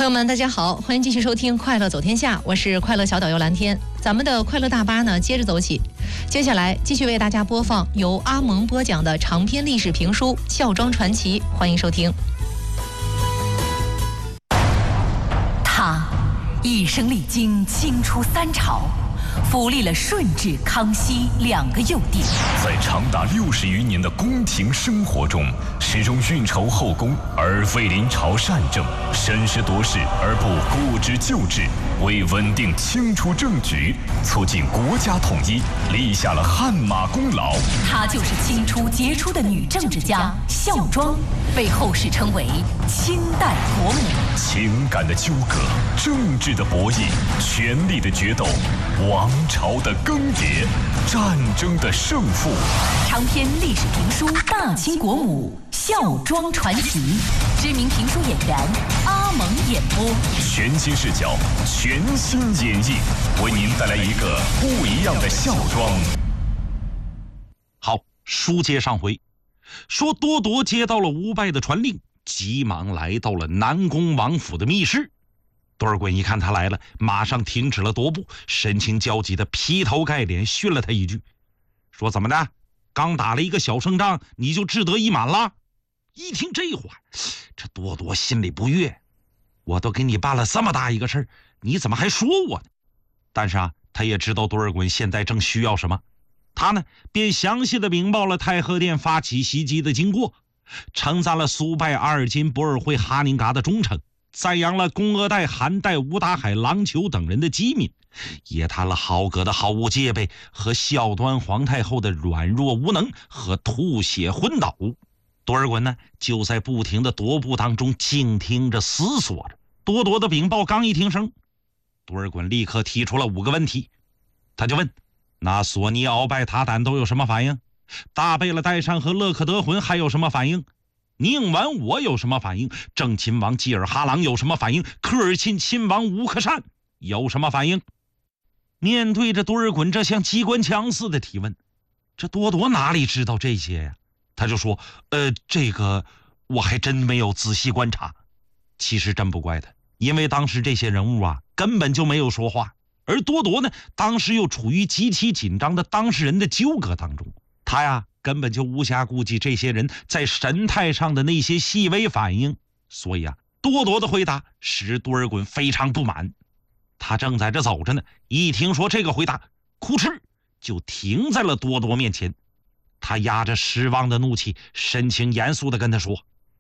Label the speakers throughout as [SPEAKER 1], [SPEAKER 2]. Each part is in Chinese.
[SPEAKER 1] 朋友们，大家好，欢迎继续收听《快乐走天下》，我是快乐小导游蓝天。咱们的快乐大巴呢，接着走起。接下来继续为大家播放由阿蒙播讲的长篇历史评书《孝庄传奇》，欢迎收听。
[SPEAKER 2] 他一生历经清初3朝，辅立了顺治、康熙2个幼帝，
[SPEAKER 3] 在长达60余年的宫廷生活中，始终运筹后宫而未临朝善政，审时度势而不固执旧制，为稳定清初政局、促进国家统一立下了汗马功劳。
[SPEAKER 2] 她就是清初杰出的女政治家孝庄，被后世称为清代国母。
[SPEAKER 3] 情感的纠葛，政治的博弈，权力的决斗，王朝的更迭，战争的胜负。
[SPEAKER 2] 长篇历史评书《大清国母孝庄传奇》，知名评书演员阿蒙演播，
[SPEAKER 3] 全新视角，全新演绎，为您带来一个不一样的孝庄。
[SPEAKER 4] 好，书接上回，说多铎接到了吴拜的传令，急忙来到了南宫王府的密室。多尔衮一看他来了，马上停止了踱步，神情焦急的劈头盖脸训了他一句，说怎么的，刚打了一个小胜仗你就志得意满了？一听这话，这多铎心里不悦，我都给你办了这么大一个事儿，你怎么还说我呢？但是他也知道多尔衮现在正需要什么，他呢便详细的禀报了太和殿发起袭击的经过，称赞了苏拜、阿尔金、博尔会、哈宁嘎的忠诚，赞扬了龚阿岱、韩岱、吴达海、郎求等人的机敏，也谈了豪格的毫无戒备和孝端皇太后的软弱无能和吐血昏倒。多尔衮呢就在不停的踱步当中静听着思索着。多铎的禀报刚一听声，多尔衮立刻提出了5个问题。他就问，那索尼、鳌拜、塔胆都有什么反应？大贝勒、代善和勒克德浑还有什么反应？宁完我有什么反应？正亲王济尔哈朗有什么反应？科尔沁亲王吴克善有什么反应？面对着多尔衮这像机关枪似的提问，这多铎哪里知道这些呀？他就说这个我还真没有仔细观察。其实真不怪他，因为当时这些人物根本就没有说话，而多铎呢当时又处于极其紧张的当事人的纠葛当中，他根本就无暇顾及这些人在神态上的那些细微反应，所以多铎的回答使多尔衮非常不满。他正在这走着呢，一听说这个回答，哭哧就停在了多铎面前。他压着失望的怒气，神情严肃地跟他说，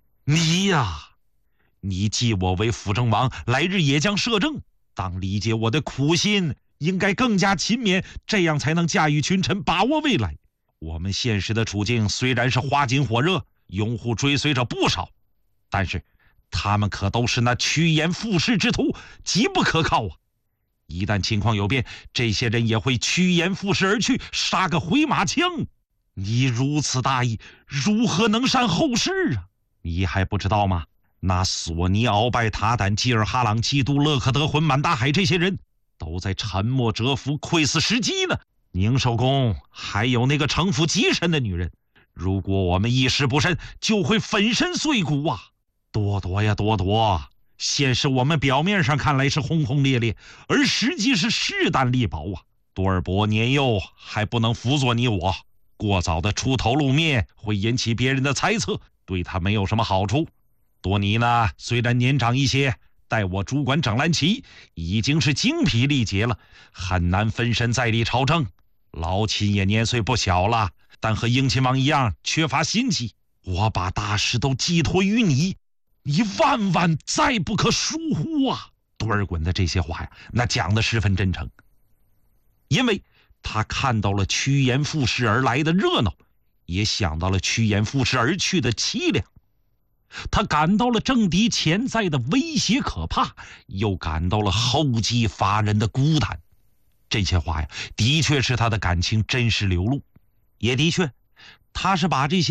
[SPEAKER 4] 你继我为辅政王，来日也将摄政，当理解我的苦心，应该更加勤勉，这样才能驾驭群臣，把握未来。我们现实的处境虽然是花金火热，拥护追随者不少，但是他们可都是那趋炎附势之徒，极不可靠啊！一旦情况有变，这些人也会趋炎附势而去，杀个回马枪。你如此大义，如何能善后事啊？你还不知道吗？那索尼、鳌拜、塔胆、济尔哈朗、基督、勒克德浑、满大海这些人都在沉默蛰伏，窥伺时机呢。宁寿宫还有那个城府极深的女人，如果我们一时不慎，就会粉身碎骨啊！多铎呀多铎，现实我们表面上看来是轰轰烈烈，而实际是势单力薄啊。多尔伯年幼，还不能辅佐你我，过早的出头露面会引起别人的猜测，对他没有什么好处。多尼呢，虽然年长一些，待我主管整蓝旗，已经是精疲力竭了，很难分身再立朝政。老亲也年岁不小了，但和英亲王一样缺乏心机。我把大事都寄托于你，你万万再不可疏忽啊！多尔衮的这些话那讲得十分真诚，因为他看到了趋炎附势而来的热闹，也想到了趋炎附势而去的凄凉。他感到了政敌潜在的威胁可怕，又感到了后继乏人的孤单。这些话的确是他的感情真实流露，也的确他是把这些